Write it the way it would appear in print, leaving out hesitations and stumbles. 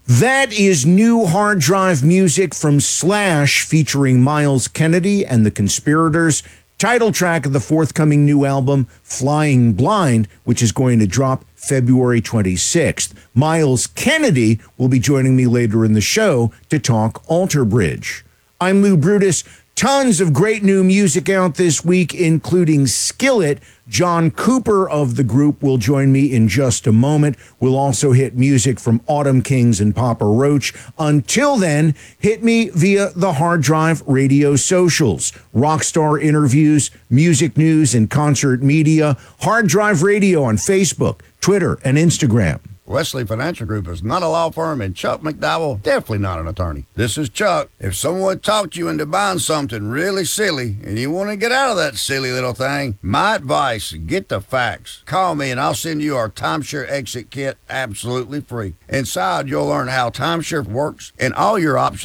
That is new hard drive music from Slash featuring Miles Kennedy and the Conspirators. Title track of the forthcoming new album, Flying Blind, which is going to drop February 26th. Miles Kennedy will be joining me later in the show to talk Alter Bridge. I'm Lou Brutus. Tons of great new music out this week, including Skillet. John Cooper of the group will join me in just a moment. We'll also hit music from Autumn Kings and Papa Roach. Until then, hit me via the Hard Drive Radio socials. Rockstar interviews, music news, and concert media. Hard Drive Radio on Facebook, Twitter, and Instagram. Wesley Financial Group is not a law firm, and Chuck McDowell, definitely not an attorney. This is Chuck. If someone talked you into buying something really silly and you want to get out of that silly little thing, my advice, get the facts. Call me and I'll send you our timeshare exit kit absolutely free. Inside, you'll learn how timeshare works and all your options